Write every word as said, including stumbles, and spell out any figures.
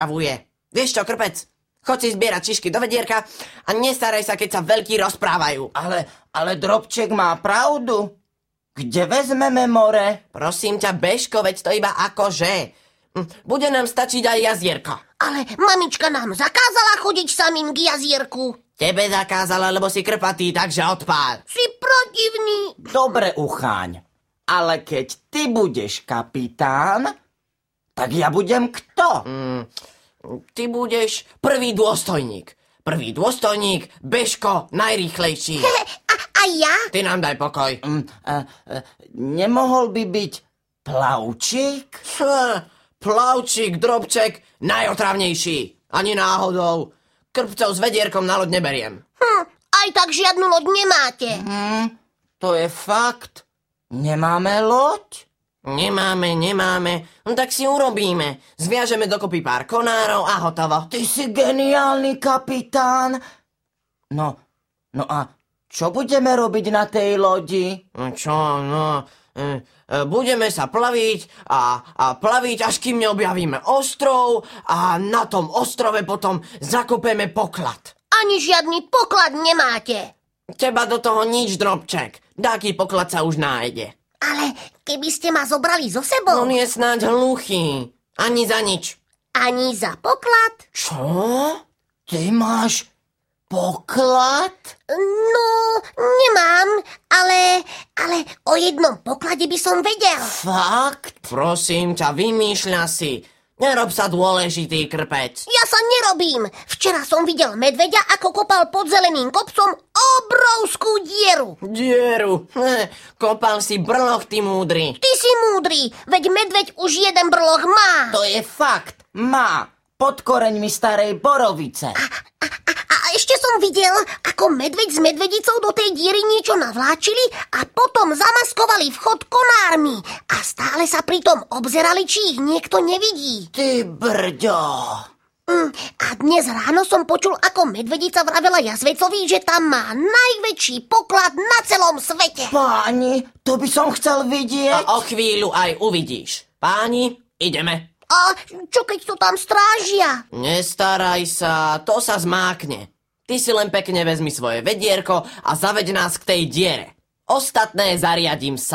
Avuje. Vieš čo, krpec? Choď si zbierať šišky do vedierka a nestaraj sa, keď sa veľkí rozprávajú. Ale, ale Drobček má pravdu. Kde vezmeme more? Prosím ťa, Bežko, veď to iba akože. Hm, Bude nám stačiť aj jazierko. Ale mamička nám zakázala chodiť samým k jazierku. Tebe zakázala, lebo si krpatý, takže odpád. Si protivný. Dobre, Ucháň. Ale keď ty budeš kapitán, tak ja budem kto? Mm, ty budeš prvý dôstojník. Prvý dôstojník, Bežko, najrýchlejší. A, a ja? Ty nám daj pokoj. Mm, a, a, nemohol by byť Plavčík? Hm, Plavčík, Drobček, najotravnejší. Ani náhodou. Krpcov s vedierkom na loď neberiem. Hm, aj tak žiadnu loď nemáte. Hm, to je fakt. Nemáme loď? Nemáme, nemáme. No tak si urobíme. Zviažeme dokopy pár konárov a hotovo. Ty si geniálny kapitán. No, no a čo budeme robiť na tej lodi? No čo, no... E, e, budeme sa plaviť a, a plaviť, až kým neobjavíme ostrov a na tom ostrove potom zakopeme poklad. Ani žiadny poklad nemáte. Teba do toho nič, Drobček. Dáky poklad sa už nájde. Ale keby ste ma zobrali so sebou... On je snáď hluchý. Ani za nič. Ani za poklad? Čo? Ty máš poklad? No, nemám, ale, ale o jednom poklade by som vedel. Fakt? Prosím ťa, vymýšľa si. Nerob sa dôležitý, krpec. Ja sa nerobím. Včera som videl medveďa, ako kopal pod zeleným kopcom obrovskú dieru. Dieru. Hm, kopal si brloch, ty múdry. Ty si múdry, veď medveď už jeden brloch má. To je fakt. Má. Pod koreňmi starej borovice. A, a ešte som videl, ako medveď s medvedicou do tej diery niečo navláčili a potom zamaskovali vchod konármi. A stále sa pritom obzerali, či ich niekto nevidí. Ty brďo. Mm, a dnes ráno som počul, ako medvedica vravela jazvecovi, že tam má najväčší poklad na celom svete. Páni, to by som chcel vidieť. A o chvíľu aj uvidíš. Páni, ideme. A čo keď to tam strážia? Nestaraj sa, to sa zmákne. Ty si len pekne vezmi svoje vedierko a zaveď nás k tej diere. Ostatné zariadím sa.